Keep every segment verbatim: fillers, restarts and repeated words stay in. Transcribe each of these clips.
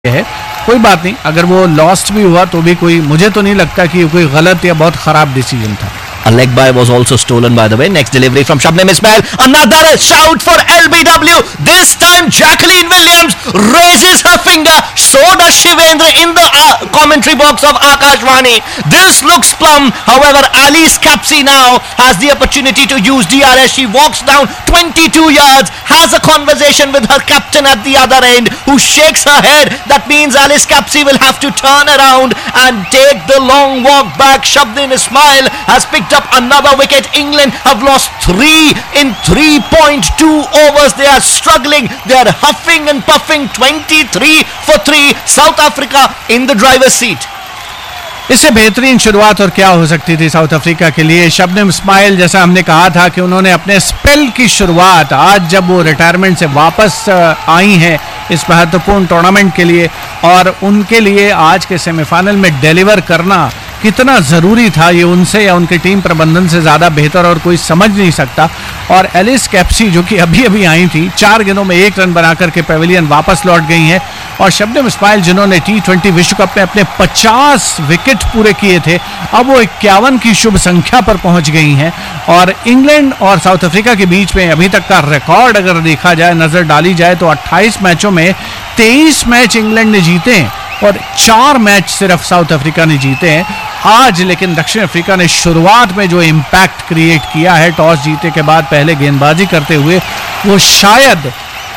है। कोई बात नहीं, अगर वो लॉस्ट भी हुआ तो भी कोई, मुझे तो नहीं लगता कि कोई गलत या बहुत खराब डिसीजन था। A leg by was also stolen, by the way. Next delivery from Shabnam Ismail. Another shout for L B W. This time Jacqueline Williams raises her finger. So does Shivendra in the uh, commentary box of Akashvani. This looks plum. However, Alice Capsey now has the opportunity to use D R S. She walks down twenty-two yards, has a conversation with her captain at the other end, who shakes her head. That means Alice Capsey will have to turn around and take the long walk back. Shabnam Ismail has picked up another wicket. England have lost three in three point two overs. They are struggling. They are huffing and puffing. twenty-three for three. South Africa in the driver's seat. इससे बेहतरीन शुरुआत और क्या हो सकती थी south Africa के लिए। शबनम इस्माइल, जैसा हमने कहा था कि उन्होंने अपने स्पेल की शुरुआत आज जब वो रिटायरमेंट से वापस आई हैं इस महत्वपूर्ण टूर्नामेंट के लिए, और उनके लिए आज के सेमीफाइनल में डिलीवर करना कितना ज़रूरी था, ये उनसे या उनके टीम प्रबंधन से ज़्यादा बेहतर और कोई समझ नहीं सकता। और एलिस कैप्सी जो कि अभी अभी आई थी, चार गेंदों में एक रन बनाकर के पेविलियन वापस लौट गई हैं। और शबनम इस्माइल जिन्होंने टी ट्वेंटी विश्व कप में अपने पचास विकेट पूरे किए थे, अब वो इक्यावन की शुभ संख्या पर पहुंच गई हैं। और इंग्लैंड और साउथ अफ्रीका के बीच में अभी तक का रिकॉर्ड अगर देखा जाए, नज़र डाली जाए, तो अट्ठाईस मैचों में तेईस मैच इंग्लैंड ने जीते हैं और चार मैच सिर्फ साउथ अफ्रीका ने जीते हैं। आज लेकिन दक्षिण अफ्रीका ने शुरुआत में जो इम्पैक्ट क्रिएट किया है टॉस जीते के बाद पहले गेंदबाजी करते हुए, वो शायद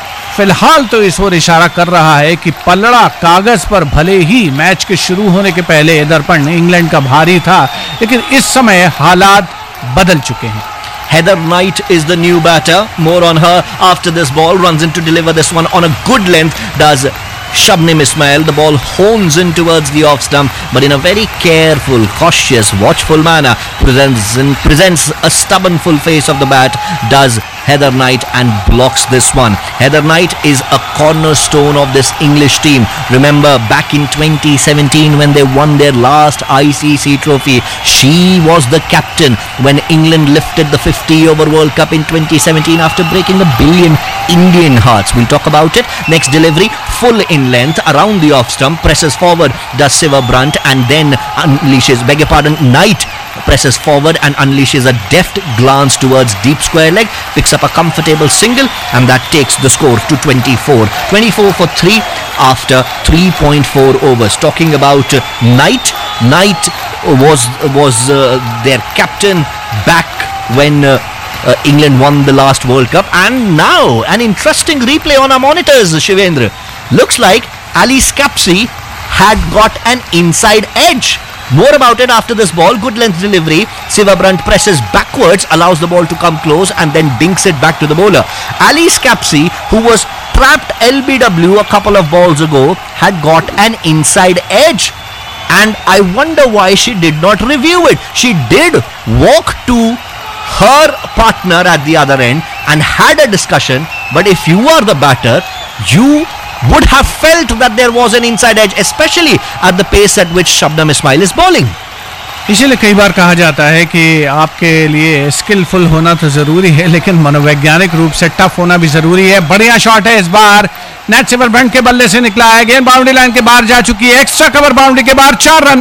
फिलहाल तो इस ओर इशारा कर रहा है कि पलड़ा कागज पर भले ही मैच के शुरू होने के पहले दर्पण इंग्लैंड का भारी था, लेकिन इस समय हालात बदल चुके हैं। Heather Knight is the new batter. More on her after this ball. Runs in to deliver this one on a good length. Does Shabnam Ismail. The ball hones in towards the off stump, but in a very careful, cautious, watchful manner presents, presents a stubborn full face of the bat. Does Heather Knight and blocks this one. Heather Knight is a cornerstone of this English team. Remember back in twenty seventeen when they won their last I C C trophy, she was the captain when England lifted the fifty over World Cup in twenty seventeen after breaking a billion Indian hearts. We'll talk about it. Next delivery, full in length around the off stump, presses forward, does Siva Brunt and then unleashes, beg your pardon, Knight presses forward and unleashes a deft glance towards deep square leg, picks up a comfortable single, and that takes the score to twenty-four. twenty-four for three after three point four overs. Talking about uh, Knight, Knight was was uh, their captain back when uh, uh, England won the last World Cup, and now an interesting replay on our monitors, Shivendra. Looks like Alice Capsey had got an inside edge. More about it after this ball. Good length delivery. Siva Brunt presses backwards, allows the ball to come close and then dinks it back to the bowler. Alice Capsey, who was trapped L B W a couple of balls ago, had got an inside edge. And I wonder why she did not review it. She did walk to her partner at the other end and had a discussion. But if you are the batter, you would have felt that there was an inside edge, especially at the pace at which Shabnam Ismail is bowling. इसीलिए कई बार कहा जाता है कि आपके लिए skilful होना तो ज़रूरी है, लेकिन मनोवैज्ञानिक रूप से टफ होना भी ज़रूरी है। बढ़िया शॉट है इस बार, नेट सिवर ब्रंट के बल्ले से निकला है, गेंद बाउंड्री लाइन के बाहर जा चुकी है, एक्स्ट्रा कवर बाउंड्री के बाहर, चार रन।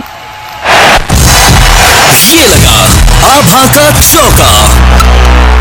ये लगा आभा का चौका।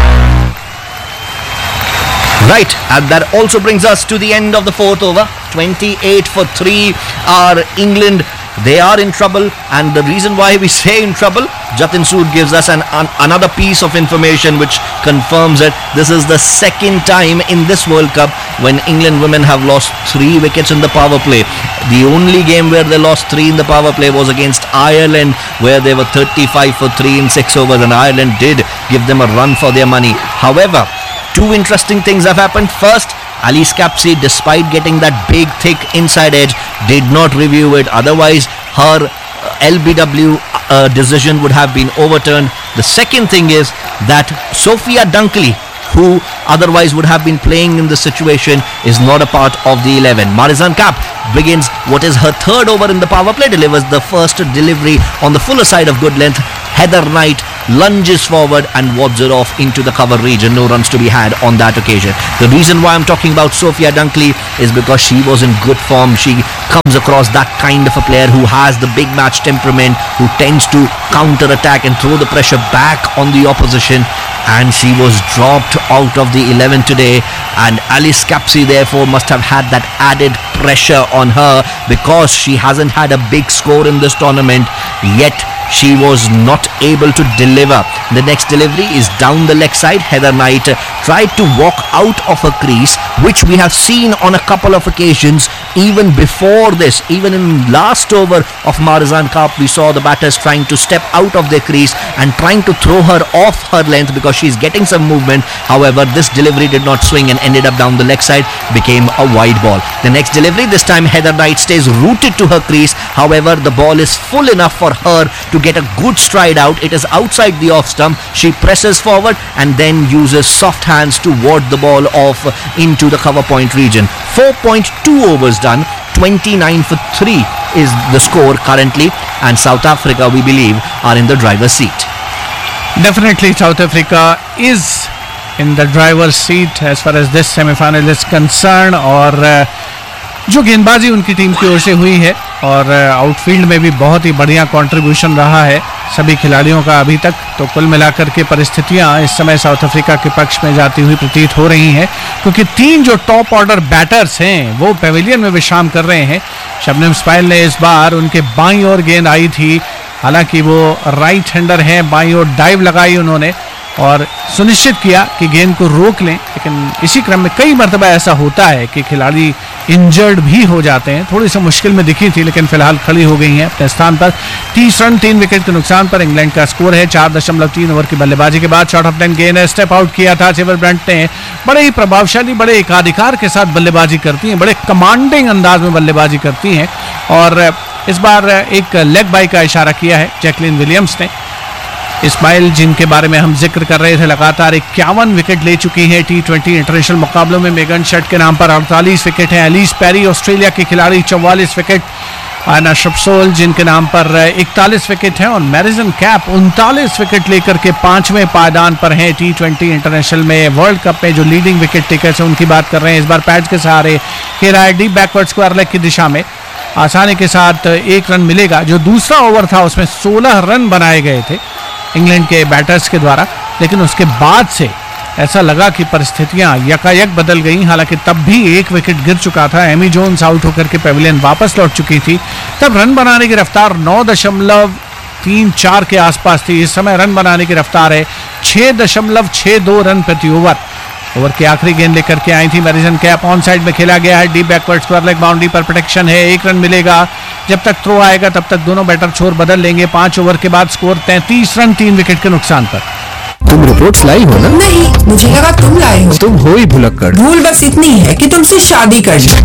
Right, and that also brings us to the end of the fourth over. twenty-eight for three are England. They are in trouble, and the reason why we say in trouble, Jatin Sood gives us an, an another piece of information which confirms it. This is the second time in this World Cup when England women have lost three wickets in the power play. The only game where they lost three in the power play was against Ireland, where they were thirty-five for three in six overs, and Ireland did give them a run for their money. However, two interesting things have happened. First, Alice Capsey, despite getting that big, thick inside edge, did not review it. Otherwise, her uh, L B W uh, decision would have been overturned. The second thing is that Sophia Dunkley, who otherwise would have been playing in this situation, is not a part of the eleven. Marizanne Kapp begins what is her third over in the power play, delivers the first delivery on the fuller side of good length, Heather Knight lunges forward and wads it off into the cover region. No runs to be had on that occasion. The reason why I'm talking about Sophia Dunkley is because she was in good form. She comes across that kind of a player who has the big match temperament, who tends to counter attack and throw the pressure back on the opposition, and she was dropped out of the eleven today, and Alice Capsey therefore must have had that added pressure on her because she hasn't had a big score in this tournament, yet she was not able to deliver. The next delivery is down the leg side. Heather Knight tried to walk out of her crease, which we have seen on a couple of occasions even before this. Even in last over of Marizanne Cup, we saw the batters trying to step out of their crease and trying to throw her off her length because she's getting some movement. However, this delivery did not swing and ended up down the leg side, became a wide ball. The next delivery, this time Heather Knight stays rooted to her crease. However, the ball is full enough for her to get a good stride out. It is outside the off stump. She presses forward and then uses soft hands to ward the ball off into the cover point region. four point two overs done. twenty-nine for three is the score currently, and South Africa, we believe, are in the driver's seat. Definitely South Africa is in the driver's seat as far as this semi-final is concerned, और जो गेंदबाजी उनकी team की ओर से हुई है और outfield में भी बहुत ही बढ़िया कंट्रीब्यूशन रहा है सभी खिलाड़ियों का अभी तक, तो कुल मिलाकर के परिस्थितियां इस समय साउथ अफ्रीका के पक्ष में जाती हुई प्रतीत हो रही हैं, क्योंकि तीन जो टॉप ऑर्डर बैटर्स हैं वो पेविलियन में विश्राम कर रहे हैं। शबनम इस्माइल ने इस बार उनके बाईं ओर गेंद आई थी, हालांकि वो राइट हैंडर हैं, बाईं ओर डाइव लगाई उन्होंने और सुनिश्चित किया कि गेंद को रोक लें, लेकिन इसी क्रम में कई मरतबा ऐसा होता है कि खिलाड़ी इंजर्ड भी हो जाते हैं। थोड़ी सी मुश्किल में दिखी थी लेकिन फिलहाल खड़ी हो गई हैं अपने स्थान पर। तीस रन तीन विकेट के नुकसान पर इंग्लैंड का स्कोर है। चार दशमलव तीन ओवर की बल्लेबाजी के बाद शॉर्ट ऑफ लेंथ गेंद है, स्टेप आउट किया था सिल्वर ब्रंट ने। बड़े ही प्रभावशाली, बड़े एकाधिकार के साथ बल्लेबाजी करती हैं, बड़े कमांडिंग अंदाज में बल्लेबाजी करती हैं और इस बार एक लेग बाई का इशारा किया है जैकलिन विलियम्स ने। इस्माइल, जिनके बारे में हम जिक्र कर रहे थे, लगातार इक्यावन विकेट ले चुकी हैं टी ट्वेंटी इंटरनेशनल मुकाबलों में। मेगन शट के नाम पर अड़तालीस विकेट हैं। एलिस पेरी, ऑस्ट्रेलिया की खिलाड़ी, चौवालीस विकेट। आना शप्सोल, जिनके नाम पर इकतालीस विकेट हैं, और मैरिजन कैप उनतालीस विकेट लेकर के पांचवें पायदान पर हैं टी ट्वेंटी इंटरनेशनल में। वर्ल्ड कप में जो लीडिंग विकेट टेकर्स हैं उनकी बात कर रहे हैं। इस बार पैड्स के सहारे खेला है डीप बैकवर्ड स्क्वायर लेग की दिशा में, आसानी के साथ एक रन मिलेगा। जो दूसरा ओवर था उसमें सोलह रन बनाए गए थे इंग्लैंड के बैटर्स के द्वारा, लेकिन उसके बाद से ऐसा लगा कि परिस्थितियां यकायक बदल गई। हालांकि तब भी एक विकेट गिर चुका था, एमी जोन्स आउट होकर के पेविलियन वापस लौट चुकी थी। तब रन बनाने की रफ्तार नौ दशमलव तीन चार के आसपास थी। इस समय रन बनाने की रफ्तार है छः दशमलव छः दो रन प्रति ओवर। ओवर की आखिरी गेंद लेकर के आई थी मैरिजन कैप, ऑन साइड में खेला गया है, deep backward square leg boundary पर प्रोटेक्शन है, एक रन मिलेगा। जब तक थ्रो आएगा तब तक दोनों बैटर छोर बदल लेंगे। पांच ओवर के बाद स्कोर तैंतीस रन तीन विकेट के नुकसान पर। तुम रिपोर्ट्स लाई हो ना? नहीं, मुझे लगा तुम लाए हो। तुम हो ही भुलक्कड़। भूल बस इतनी है कि तुमसे शादी कर ली।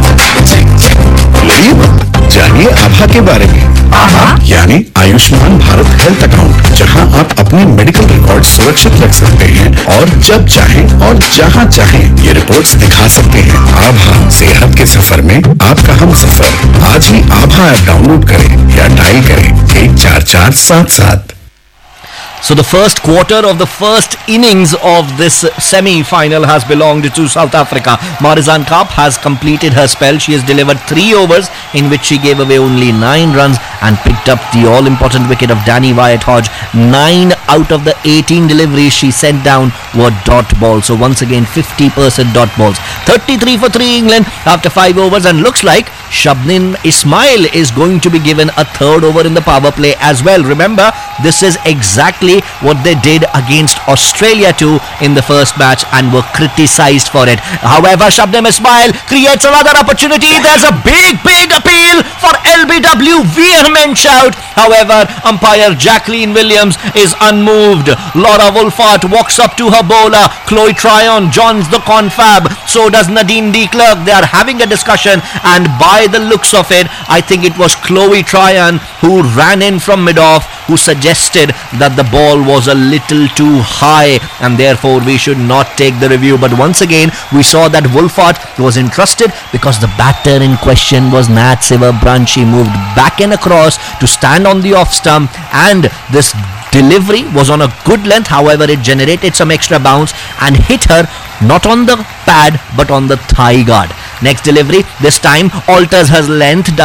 जानिए आभा के बारे में। आभा यानी आयुष्मान भारत हेल्थ अकाउंट, जहां आप अपने मेडिकल रिकॉर्ड सुरक्षित रख सकते हैं और जब चाहें और जहां चाहें ये रिपोर्ट्स दिखा सकते हैं। आभा, सेहत के सफर में आपका हम सफर। आज ही आभा ऐप डाउनलोड करें या डायल करें एक चार चार सात सात। So the first quarter of the first innings of this semi-final has belonged to South Africa. Marizanne Kapp has completed her spell. She has delivered three overs in which she gave away only nine runs and picked up the all-important wicket of Danny Wyatt Hodge. Nine out of the eighteen deliveries she sent down were dot balls. So once again, fifty percent dot balls. thirty-three for three England after five overs, and looks like Shabnim Ismail is going to be given a third over in the power play as well. Remember, this is exactly what they did against Australia too in the first match and were criticized for it. However, Shabnim Ismail creates another opportunity. There's a big, big appeal for L B W. Vehement shout. However, umpire Jacqueline Williams is unmoved. Laura Wolfart walks up to her bowler. Chloe Tryon joins the confab. So does Nadine de Klerk. They are having a discussion, and by the looks of it, I think it was Chloe Tryon who ran in from mid-off, who suggested that the ball was a little too high and therefore we should not take the review. But once again, we saw that Wolfart was entrusted because the batter in question was Nat Siver Brand. She moved back and across to stand on the off stump, and this delivery was on a good length, however it generated some extra bounce and hit her not on the pad but on the thigh guard. Next delivery, this time alters her length,